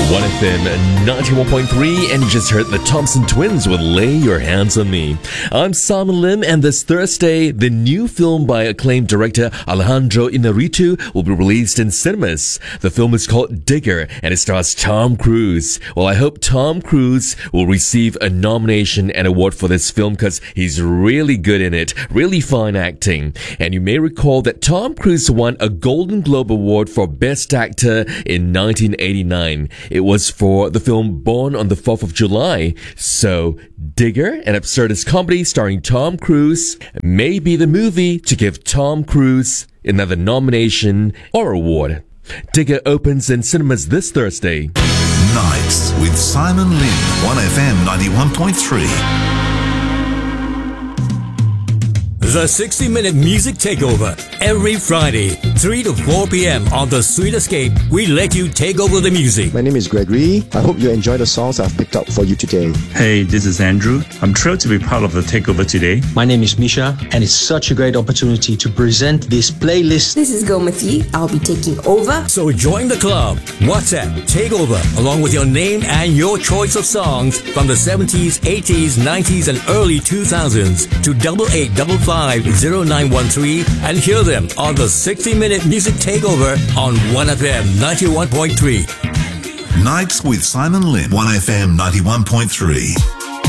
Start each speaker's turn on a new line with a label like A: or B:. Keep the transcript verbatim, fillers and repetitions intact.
A: one F M ninety-one point three, and you just heard the Thompson Twins with Lay Your Hands on Me. I'm Simon Lim, and this Thursday, the new film by acclaimed director Alejandro Inarritu will be released in cinemas. The film is called Digger, and it stars Tom Cruise. Well, I hope Tom Cruise will receive a nomination and award for this film because he's really good in it, really fine acting. And you may recall that Tom Cruise won a Golden Globe Award for Best Actor in nineteen eighty-nine. It was for the film Born on the fourth of July. So, Digger, an absurdist comedy starring Tom Cruise, may be the movie to give Tom Cruise another nomination or award. Digger opens in cinemas this Thursday.
B: Nights with Simon Lim, one F M ninety-one point three.
C: The sixty minute Music Takeover. Every Friday, three to four p.m. on The Sweet Escape, we let you take over the music.
D: My name is Gregory. I hope you enjoy the songs I've picked up for you today.
E: Hey, this is Andrew. I'm thrilled to be part of the takeover today.
F: My name is Misha, and it's such a great opportunity to present this playlist.
G: This is Gomati. I'll be taking over.
C: So join the club. WhatsApp Takeover, along with your name and your choice of songs from the seventies, eighties, nineties, and early two thousands to double eight double five zero nine one three and hear them on the sixty minute Music Takeover on one F M ninety-one point three.
B: Nights with Simon Lim, one F M ninety-one point three.